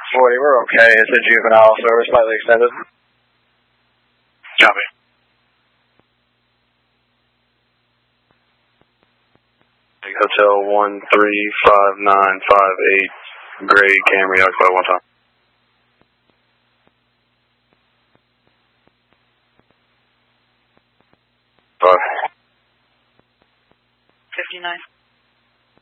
40, we're okay. It's a juvenile, so we're slightly extended. Copy. Hotel 135958, Gray Camry, occupy 1 time. Bye. 59.